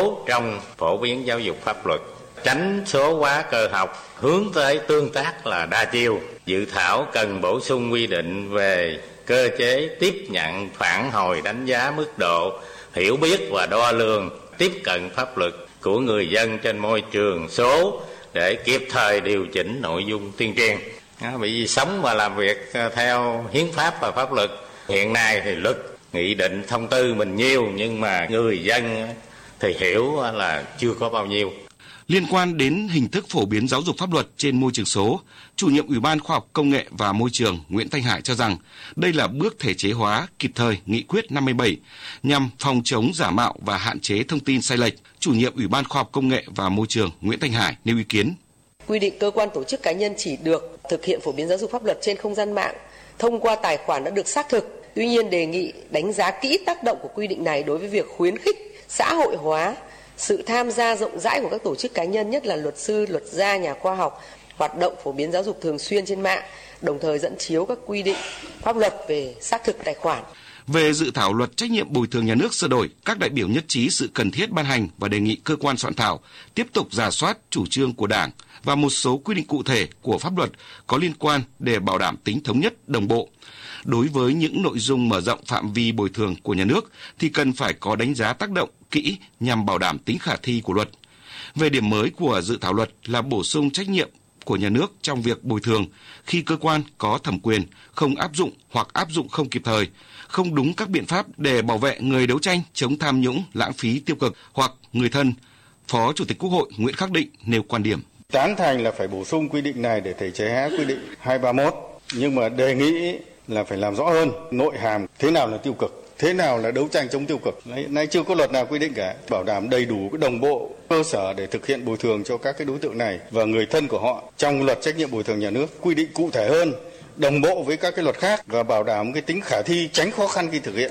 số trong phổ biến giáo dục pháp luật, tránh số hóa cơ học, hướng tới tương tác là đa chiều. Dự thảo cần bổ sung quy định về cơ chế tiếp nhận, phản hồi, đánh giá mức độ hiểu biết và đo lường tiếp cận pháp luật của người dân trên môi trường số để kịp thời điều chỉnh nội dung tuyên truyền. Bởi vì sống và làm việc theo hiến pháp và pháp luật. Hiện nay thì luật, nghị định, thông tư mình nhiều nhưng mà người dân thì hiểu là chưa có bao nhiêu. Liên quan đến hình thức phổ biến giáo dục pháp luật trên môi trường số, Chủ nhiệm Ủy ban Khoa học Công nghệ và Môi trường Nguyễn Thanh Hải cho rằng đây là bước thể chế hóa kịp thời Nghị quyết 57 nhằm phòng chống giả mạo và hạn chế thông tin sai lệch. Chủ nhiệm Ủy ban Khoa học Công nghệ và Môi trường Nguyễn Thanh Hải nêu ý kiến. Quy định cơ quan tổ chức cá nhân chỉ được thực hiện phổ biến giáo dục pháp luật trên không gian mạng thông qua tài khoản đã được xác thực. Tuy nhiên, đề nghị đánh giá kỹ tác động của quy định này đối với việc khuyến khích xã hội hóa sự tham gia rộng rãi của các tổ chức cá nhân, nhất là luật sư, luật gia, nhà khoa học, hoạt động phổ biến giáo dục thường xuyên trên mạng, đồng thời dẫn chiếu các quy định pháp luật về xác thực tài khoản. Về dự thảo luật trách nhiệm bồi thường nhà nước sửa đổi, các đại biểu nhất trí sự cần thiết ban hành và đề nghị cơ quan soạn thảo tiếp tục rà soát chủ trương của Đảng và một số quy định cụ thể của pháp luật có liên quan để bảo đảm tính thống nhất, đồng bộ. Đối với những nội dung mở rộng phạm vi bồi thường của nhà nước thì cần phải có đánh giá tác động kỹ nhằm bảo đảm tính khả thi của luật. Về điểm mới của dự thảo luật là bổ sung trách nhiệm của nhà nước trong việc bồi thường khi cơ quan có thẩm quyền không áp dụng hoặc áp dụng không kịp thời, không đúng các biện pháp để bảo vệ người đấu tranh chống tham nhũng, lãng phí tiêu cực hoặc người thân. Phó Chủ tịch Quốc hội Nguyễn Khắc Định nêu quan điểm. Tán thành là phải bổ sung quy định này để thể chế hóa quy định 231, nhưng mà đề nghị là phải làm rõ hơn nội hàm thế nào là tiêu cực, thế nào là đấu tranh chống tiêu cực. Nay chưa có luật nào quy định cả, bảo đảm đầy đủ cái đồng bộ cơ sở để thực hiện bồi thường cho các cái đối tượng này và người thân của họ. Trong luật trách nhiệm bồi thường nhà nước quy định cụ thể hơn, đồng bộ với các cái luật khác và bảo đảm cái tính khả thi, tránh khó khăn khi thực hiện.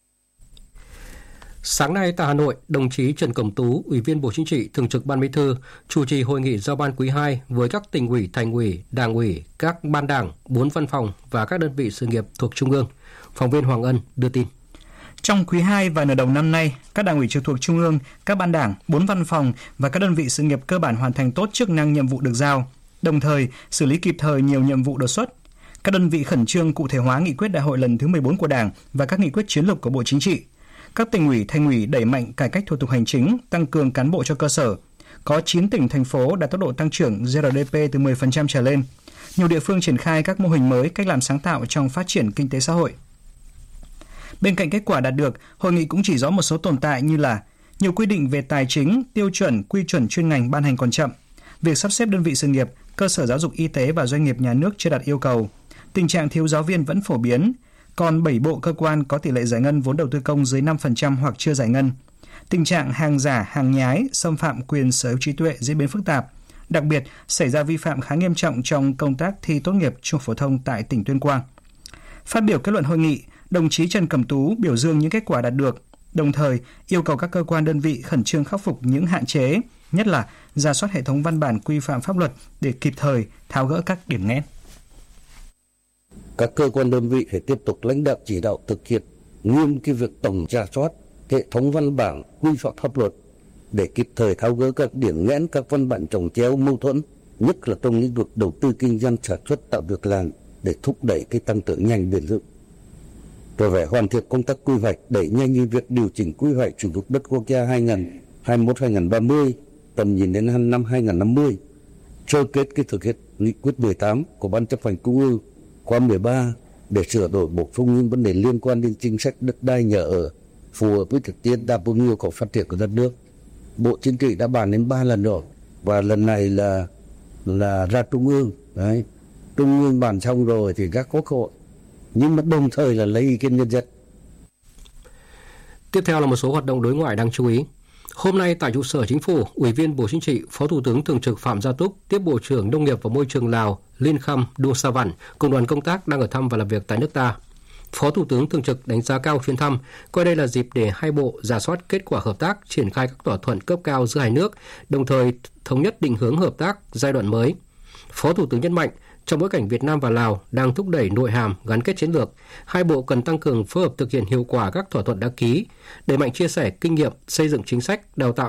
Sáng nay tại Hà Nội, đồng chí Trần Cẩm Tú, Ủy viên Bộ Chính trị, Thường trực Ban Bí thư, chủ trì hội nghị giao ban quý 2 với các tỉnh ủy, thành ủy, đảng ủy, các ban đảng, 4 văn phòng và các đơn vị sự nghiệp thuộc Trung ương. Phóng viên Hoàng Ân đưa tin. Trong quý 2 và nửa đầu năm nay, các đảng ủy trực thuộc Trung ương, các ban đảng, 4 văn phòng và các đơn vị sự nghiệp cơ bản hoàn thành tốt chức năng nhiệm vụ được giao, đồng thời xử lý kịp thời nhiều nhiệm vụ đột xuất. Các đơn vị khẩn trương cụ thể hóa nghị quyết đại hội lần thứ 14 của Đảng và các nghị quyết chiến lược của Bộ Chính trị. Các tỉnh ủy, thành ủy đẩy mạnh cải cách thủ tục hành chính, tăng cường cán bộ cho cơ sở. Có 9 tỉnh, thành phố đạt tốc độ tăng trưởng GRDP từ 10% trở lên. Nhiều địa phương triển khai các mô hình mới, cách làm sáng tạo trong phát triển kinh tế xã hội. Bên cạnh kết quả đạt được, hội nghị cũng chỉ rõ một số tồn tại như là nhiều quy định về tài chính, tiêu chuẩn, quy chuẩn chuyên ngành ban hành còn chậm, việc sắp xếp đơn vị sự nghiệp, cơ sở giáo dục y tế và doanh nghiệp nhà nước chưa đạt yêu cầu, tình trạng thiếu giáo viên vẫn phổ biến, còn 7 bộ cơ quan có tỷ lệ giải ngân vốn đầu tư công dưới 5% hoặc chưa giải ngân. Tình trạng hàng giả, hàng nhái, xâm phạm quyền sở hữu trí tuệ diễn biến phức tạp. Đặc biệt, xảy ra vi phạm khá nghiêm trọng trong công tác thi tốt nghiệp trung học phổ thông tại tỉnh Tuyên Quang. Phát biểu kết luận hội nghị, đồng chí Trần Cẩm Tú biểu dương những kết quả đạt được, đồng thời yêu cầu các cơ quan đơn vị khẩn trương khắc phục những hạn chế, nhất là rà soát hệ thống văn bản quy phạm pháp luật để kịp thời tháo gỡ các điểm nghẽn. Các cơ quan đơn vị phải tiếp tục lãnh đạo chỉ đạo thực hiện nghiêm cái việc tổng rà soát hệ thống văn bản quy phạm pháp luật để kịp thời tháo gỡ các điểm nghẽn, các văn bản chồng chéo mâu thuẫn, nhất là trong lĩnh vực đầu tư kinh doanh, sản xuất, tạo việc làm để thúc đẩy cái tăng trưởng nhanh bền vững. Rồi phải hoàn thiện công tác quy hoạch, đẩy nhanh việc điều chỉnh quy hoạch sử dụng đất quốc gia 2021-2030, tầm nhìn đến năm 2050, sơ kết cái thực hiện nghị quyết 18 của Ban Chấp hành Trung ương khóa 13 để sửa đổi bổ sung những vấn đề liên quan đến chính sách đất đai, nhà ở phù hợp với thực tiễn, đáp ứng yêu cầu phát triển của đất nước. Bộ Chính trị đã bàn đến 3 lần rồi và lần này là ra Trung ương. Đấy. Trung ương bàn xong rồi thì các quốc hội, nhưng mà đồng thời là lấy ý kiến nhân dân. Tiếp theo là một số hoạt động đối ngoại đáng chú ý. Hôm nay tại trụ sở Chính phủ, Ủy viên Bộ Chính trị, Phó Thủ tướng Thường trực Phạm Gia Túc tiếp Bộ trưởng Nông nghiệp và Môi trường Lào Liên Kham Đua Sa Văn cùng đoàn công tác đang ở thăm và làm việc tại nước ta. Phó Thủ tướng Thường trực đánh giá cao chuyến thăm, coi đây là dịp để hai bộ rà soát kết quả hợp tác, triển khai các thỏa thuận cấp cao giữa hai nước, đồng thời thống nhất định hướng hợp tác giai đoạn mới. Phó Thủ tướng nhấn mạnh, trong bối cảnh Việt Nam và Lào đang thúc đẩy nội hàm gắn kết chiến lược, hai bộ cần tăng cường phối hợp thực hiện hiệu quả các thỏa thuận đã ký, đẩy mạnh chia sẻ kinh nghiệm, xây dựng chính sách, đào tạo